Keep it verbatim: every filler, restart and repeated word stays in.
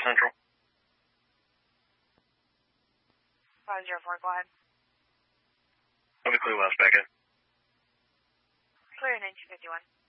Central. five zero four, go ahead. Let me clear West back in. Clear nineteen fifty-one.